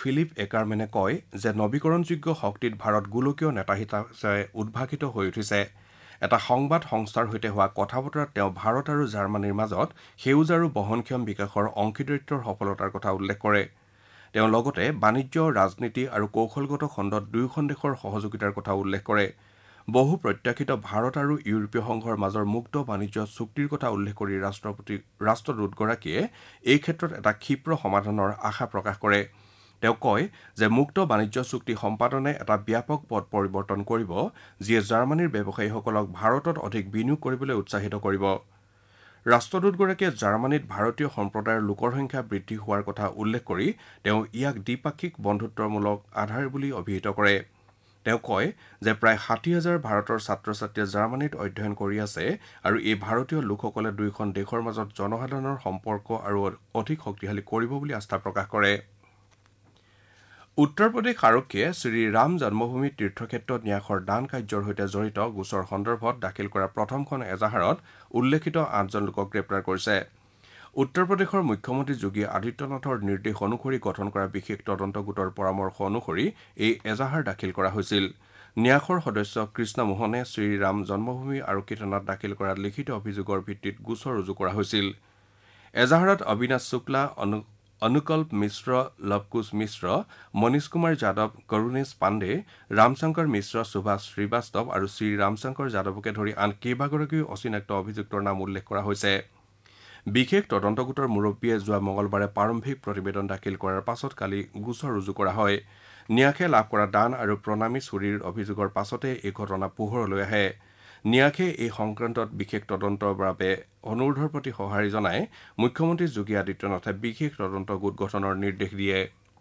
Philip একাৰমেনে কয় যে নৱীকৰণযোগ্য শক্তিত ভাৰত গোলকীয় নেতা হিচাপে উদ্ভাসিত হৈ উঠিছে। এটা সংবাদ সংস্থাৰ সৈতে হোৱা কথা বতৰাত তেওঁ ভাৰত আৰু জাৰ্মানীৰ মাজত সেউজ আৰু বহনক্ষম বিকাশৰ অংশীদাৰিত্বৰ সফলতাৰ কথা উল্লেখ কৰে। তেওঁ লগতে বাণিজ্য, ৰাজনীতি আৰু কৌশলগত খণ্ডত দুয়োখন দেশৰ সহযোগিতাৰ কথা উল্লেখ কৰে। বহু প্ৰত্যাশিত ভাৰত আৰু ইউৰোপীয় সংঘৰ মাজৰ মুক্ত বাণিজ্য চুক্তিৰ কথা উল্লেখ কৰি ৰাষ্ট্ৰদূতগৰাকীয়ে এই ক্ষেত্ৰত এটা ক্ষীপ্ৰ সমাধানৰ আশা প্ৰকাশ কৰে। তেওঁ কয় যে মুক্ত বাণিজ্য চুক্তি সম্পাদনে এটা ব্যাপক পথ পৰিৱৰ্তন কৰিব, যিয়ে জাৰ্মানীৰ ব্যৱসায়ীসকলক ভাৰতত অধিক বিনিয়োগ কৰিবলৈ উৎসাহিত কৰিব। ৰাষ্ট্ৰদূতগৰাকীয়ে জাৰ্মানীত ভাৰতীয় সম্প্ৰদায়ৰ লোকৰ সংখ্যা বৃদ্ধি হোৱাৰ কথা উল্লেখ কৰি তেওঁ ইয়াক দ্বিপাক্ষিক বন্ধুত্বমূলক আধাৰ বুলি অভিহিত কৰে। তেওঁ কয় যে প্ৰায় ৬০,০০০ ভাৰতৰ ছাত্ৰ ছাত্ৰীয়ে জাৰ্মানীত অধ্যয়ন কৰি আছে আৰু এই ভাৰতীয় লোকসকলে দুয়োখন দেশৰ মাজত জনসাধাৰণৰ সম্পৰ্ক আৰু অধিক শক্তিশালী কৰিব বুলি আস্থা প্ৰকাশ কৰে। উত্তৰ প্ৰদেশ আৰক্ষীয়ে শ্ৰীৰাম জন্মভূমি তীৰ্থক্ষেত্ৰত ন্যাসৰ দান কাৰ্যৰ সৈতে জড়িত গোচৰ সন্দৰ্ভত দাখিল কৰা প্ৰথমখন এজাহাৰত উল্লেখিত ৮জন লোকক গ্ৰেপ্তাৰ কৰিছে। উত্তৰ প্ৰদেশৰ মুখ্যমন্ত্ৰী যোগী আদিত্যনাথৰ নিৰ্দেশ অনুসৰি গঠন কৰা বিশেষ তদন্ত গোটৰ পৰামৰ্শ অনুসৰি এই এজাহাৰ দাখিল কৰা হৈছিল। ন্যাসৰ সদস্য কৃষ্ণ মোহনে শ্ৰীৰাম জন্মভূমি আৰক্ষী থানাত দাখিল কৰা লিখিত অভিযোগৰ ভিত্তিত গোচৰ ৰুজু কৰা হৈছিল। এজাহাৰত অবিনাশ শুক্লা, অনুকল্প মিশ্ৰ, লৱকুশ মিশ্ৰ, মনীষ কুমাৰ যাদৱ, কৰুণেশ পাণ্ডে, ৰামশংকৰ মিশ্ৰ, সুভাষ শ্ৰীবাস্তৱ আৰু শ্ৰী ৰামশংকৰ যাদৱকে ধৰি আন কেইবাগৰাকীও অচিনাক্ত অভিযুক্তৰ নাম উল্লেখ কৰা হৈছে। বিশেষ তদন্ত গোটৰ মুৰব্বীয়ে যোৱা মঙলবাৰে প্ৰাৰম্ভিক প্ৰতিবেদন দাখিল কৰাৰ পাছত কালি গোচৰ ৰুজু কৰা হয়। ন্যাসে লাভ কৰা দান আৰু প্ৰণামী চুৰিৰ অভিযোগৰ পাছতে এই ঘটনা পোহৰলৈ আহে। ন্যাসে এই সংক্ৰান্তত বিশেষ তদন্তৰ বাবে অনুৰোধৰ প্ৰতি সঁহাৰি জনাই মুখ্যমন্ত্ৰী যোগী আদিত্যনাথে বিশেষ তদন্ত গোট গঠনৰ নিৰ্দেশ দিয়ে।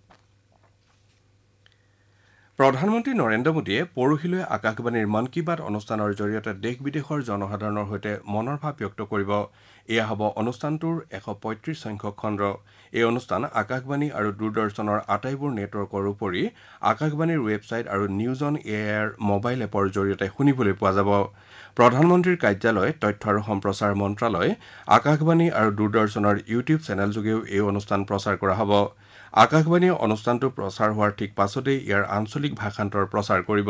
প্ৰধানমন্ত্ৰী নৰেন্দ্ৰ মোদীয়ে পৰহিলৈ আকাশবাণীৰ মন কী বাত অনুষ্ঠানৰ জৰিয়তে দেশ বিদেশৰ জনসাধাৰণৰ সৈতে মনৰ ভাৱ ব্যক্ত কৰিব। এয়া হ'ব অনুষ্ঠানটোৰ ১৩৫ সংখ্যক খণ্ড। এই অনুষ্ঠান আকাশবাণী আৰু দূৰদৰ্শনৰ আটাইবোৰ নেটৱৰ্কৰ উপৰি আকাশবাণীৰ ৱেবছাইট আৰু নিউজ অন এয়াৰ মোবাইল এপৰ জৰিয়তে শুনিবলৈ পোৱা যাব। প্ৰধানমন্ত্ৰীৰ কাৰ্যালয়, তথ্য আৰু সম্প্ৰচাৰ মন্ত্ৰালয়, আকাশবাণী আৰু দূৰদৰ্শনৰ ইউটিউব চেনেলযোগেও এই অনুষ্ঠান প্ৰচাৰ কৰা হ'ব। আকাশবাণীয়ে অনুষ্ঠানটো প্ৰচাৰ হোৱাৰ ঠিক পাছতেই ইয়াৰ আঞ্চলিক ভাষান্তৰ প্ৰচাৰ কৰিব।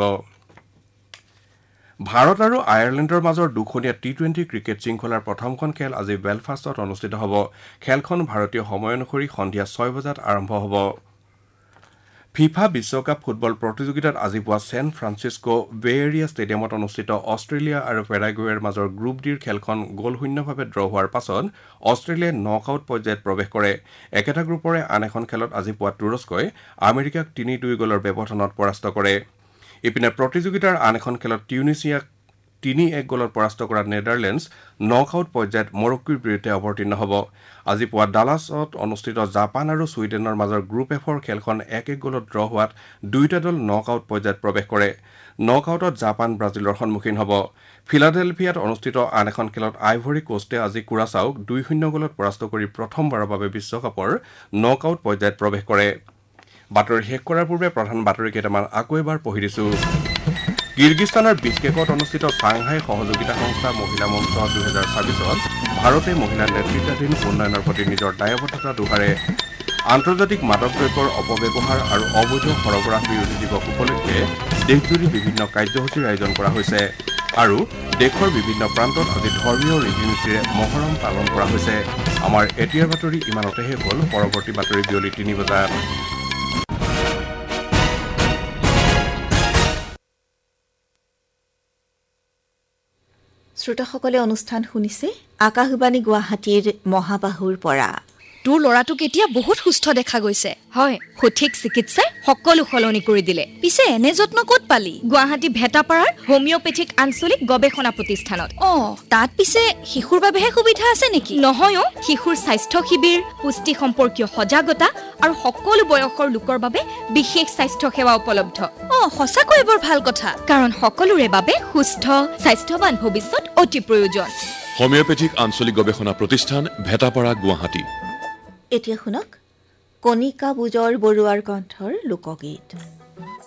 ভাৰত আৰু আয়াৰলেণ্ডৰ মাজৰ দুখনীয়া টি-২০ ক্ৰিকেট শৃংখলাৰ প্ৰথমখন খেল আজি বেলফাষ্টত অনুষ্ঠিত হ'ব। খেলখন ভাৰতীয় সময় অনুসৰি সন্ধিয়া ৬ বজাত আৰম্ভ হ'ব। ফিফা বিশ্বকাপ ফুটবল প্ৰতিযোগিতাত আজি পুৱা ছেন ফ্ৰান্সিস্কো বে এৰিয়া ষ্টেডিয়ামত অনুষ্ঠিত অষ্ট্ৰেলিয়া আৰু পেৰাগুৱেৰ মাজৰ গ্ৰুপ ডিৰ খেলখন গ'লশূন্যভাৱে ড্ৰ হোৱাৰ পাছত অষ্ট্ৰেলিয়াই নকআউট পৰ্যায়ত প্ৰৱেশ কৰে। একেটা গ্ৰুপৰে আন এখন খেলত আজি পুৱা তুৰস্কই আমেৰিকাক ৩-২ গ'লৰ ব্যৱধানত পৰাস্ত কৰে। ইপিনে প্ৰতিযোগিতাৰ আন এখন খেলত টিউনিছিয়াক ৩-১ গ'লত পৰাস্ত কৰা নেদাৰলেণ্ডছ নকআউট পৰ্যায়ত মৰক্কোৰ বিৰুদ্ধে অৱতীৰ্ণ হ'ব। আজি পুৱা ডালাছত অনুষ্ঠিত জাপান আৰু ছুইডেনৰ মাজৰ গ্ৰুপ এফৰ খেলখন ১-১ গ'লত ড্ৰ হোৱাত দুয়োটা দল নকআউট পৰ্যায়ত প্ৰৱেশ কৰে। নকআউটত জাপান ব্ৰাজিলৰ সন্মুখীন হ'ব। ফিলাডেলফিয়াত অনুষ্ঠিত আন এখন খেলত আইভৰী কোষ্টে আজি কুৰাছাওক ২-০ গ'লত পৰাস্ত কৰি প্ৰথমবাৰৰ বাবে বিশ্বকাপৰ নকআউট পৰ্যায়ত প্ৰৱেশ কৰে। বাতৰি শেষ কৰাৰ পূৰ্বে প্ৰধান বাতৰি কেইটামান আকৌ এবাৰ পঢ়ি দিছো। কিৰ্গিস্তানৰ বিছকেকত অনুষ্ঠিত চাংহাই সহযোগিতা সংস্থা মহিলা মঞ্চ ২০২৬ত ভাৰতে মহিলা নেতৃত্বাধীন উন্নয়নৰ প্ৰতি নিজৰ দায়বদ্ধতা দোহাৰে। আন্তৰ্জাতিক মাদক দ্ৰব্যৰ অপব্যৱহাৰ আৰু অবৈধ সৰবৰাহ বিৰোধী দিৱস উপলক্ষে দেশজুৰি বিভিন্ন কাৰ্যসূচীৰ আয়োজন কৰা হৈছে। আৰু দেশৰ বিভিন্ন প্ৰান্তত আজি ধৰ্মীয় ৰীতি নীতিৰে মহৰম পালন কৰা হৈছে। আমাৰ এতিয়াৰ বাতৰি ইমানতে শেষ হ'ল। পৰৱৰ্তী বাতৰি বিয়লি ৩ বজাত। শ্ৰোতাসকলে অনুষ্ঠান শুনিছে আকাশবাণী গুৱাহাটীৰ মহাবাহুৰ পৰা। তোৰ ল'ৰাটোক এতিয়া বহুত সুস্থ দেখা গৈছে। হয়, সঠিক চিকিৎসাই সকলো সলনি কৰি দিলে। পিছে এনে যত্ন ক'ত পালি? গুৱাহাটী ভেটাপাৰাৰ হোমিঅপেথিক আঞ্চলিক গৱেষণা প্ৰতিষ্ঠানত। তাত পিছে শিশুৰ বাবেহে সুবিধা আছে নেকি? নহয়, শিশুৰ স্বাস্থ্য শিবিৰ, পুষ্টি সম্পৰ্কীয় সজাগতা আৰু সকলো বয়সৰ লোকৰ বাবে বিশেষ স্বাস্থ্য সেৱা উপলব্ধ। সঁচাকৈ বৰ ভাল কথা। কাৰণ সকলোৰে বাবে সুস্থ স্বাস্থ্যৱান ভৱিষ্যত অতি প্ৰয়োজন। হোমিঅপেথিক আঞ্চলিক গৱেষণা প্ৰতিষ্ঠান ভেটাপাৰা গুৱাহাটী। এতিয়া শুনক কণিকা বুজৰ বৰুৱাৰ কণ্ঠৰ লোকগীত।